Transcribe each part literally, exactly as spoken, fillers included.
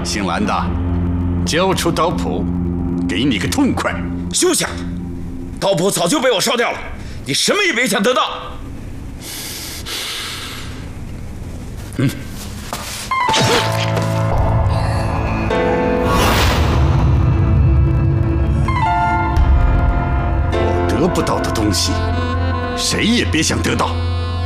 姓蓝的，交出刀谱，给你个痛快！ 休想！刀谱早就被我烧掉了，你什么也别想得到。 嗯。我得不到的东西，谁也别想得到。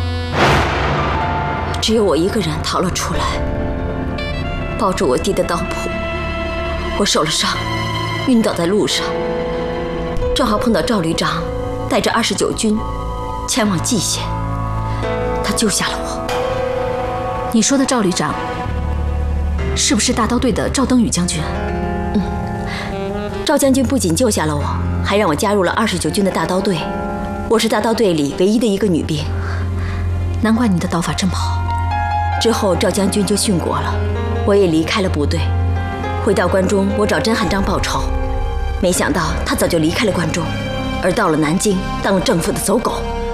只有我一个人逃了出来，抱着我弟的刀谱，我受了伤，晕倒在路上，正好碰到赵旅长带着二十九军前往蓟县，他救下了我。 你说的赵旅长，是不是大刀队的赵登禹将军？ 嗯，赵将军不仅救下了我，还让我加入了二十九军的大刀队。我是大刀队里唯一的一个女兵， 难怪你的刀法这么好。 之后赵将军就殉国了，我也离开了部队。回到关中，我找甄汉章报仇，没想到他早就离开了关中，而到了南京当了政府的走狗。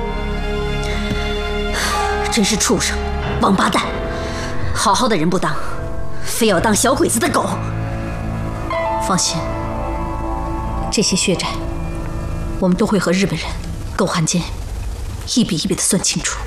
真是畜生，王八蛋！好好的人不当，非要当小鬼子的狗。放心，这些血债，我们都会和日本人、狗汉奸一笔一笔的算清楚。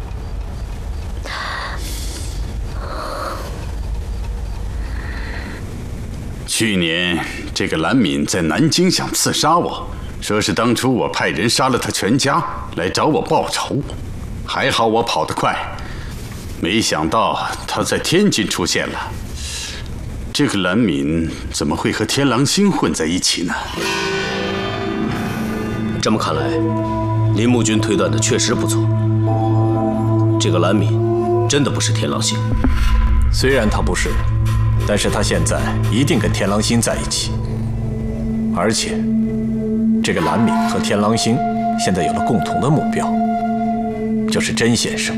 去年这个蓝敏在南京想刺杀我，说是当初我派人杀了他全家来找我报仇，还好我跑得快，没想到他在天津出现了。这个蓝敏怎么会和天狼星混在一起呢？ 这么看来，林木君推断的确实不错。这个蓝敏真的不是天狼星。 虽然他不是，但是他现在一定跟天狼星在一起。而且，这个蓝敏和天狼星现在有了共同的目标，就是甄先生。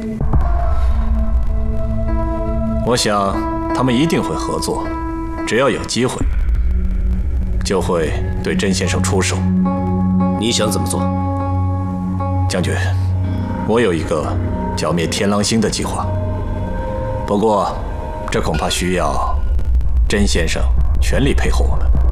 我想他们一定会合作，只要有机会，就会对甄先生出手。 你想怎么做？ 将军，我有一个剿灭天狼星的计划，不过这恐怕需要甄先生全力配合我们。